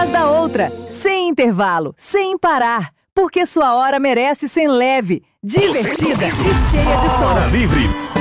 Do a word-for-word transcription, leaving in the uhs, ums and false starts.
atrás da outra, sem intervalo, sem parar, porque sua hora merece ser leve, divertida e cheia de som. Hora Livre.